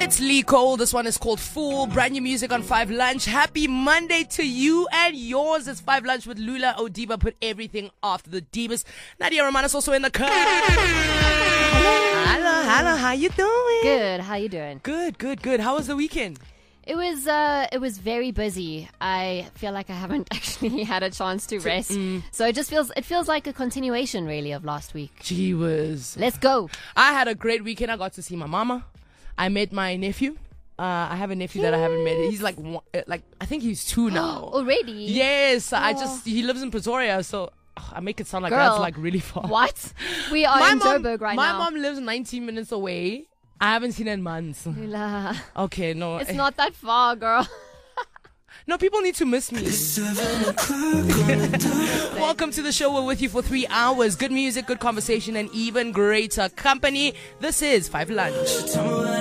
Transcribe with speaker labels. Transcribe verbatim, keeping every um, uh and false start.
Speaker 1: It's Lee Cole. This one is called Fool. Brand new music on Five Lunch. Happy Monday to you and yours. It's Five Lunch with Lula Odiba. Put everything after the Divas. Nadia Romanos also in the car. Hello, hello. How you doing?
Speaker 2: Good. How you doing?
Speaker 1: Good, good, good. How was the weekend?
Speaker 2: It was uh, it was very busy. I feel like I haven't actually had a chance to rest. Mm. So it just feels it feels like a continuation, really, of last week.
Speaker 1: Gee whiz.
Speaker 2: Let's go.
Speaker 1: I had a great weekend. I got to see my mama. I met my nephew. Uh, I have a nephew that I haven't met. He's like, one, like I think he's two now.
Speaker 2: Already?
Speaker 1: Yes.
Speaker 2: Oh.
Speaker 1: I just he lives in Pretoria, so ugh, I make it sound like
Speaker 2: Girl,
Speaker 1: that's like really far.
Speaker 2: What? We are
Speaker 1: my
Speaker 2: in
Speaker 1: mom,
Speaker 2: Joburg right
Speaker 1: my
Speaker 2: now.
Speaker 1: My mom lives nineteen minutes away. I haven't seen her in months.
Speaker 2: Lula.
Speaker 1: Okay, no.
Speaker 2: It's not that far, girl.
Speaker 1: No, people need to miss me. Welcome to the show. We're with you for three hours. Good music, good conversation, and even greater company. This is Five Lunch.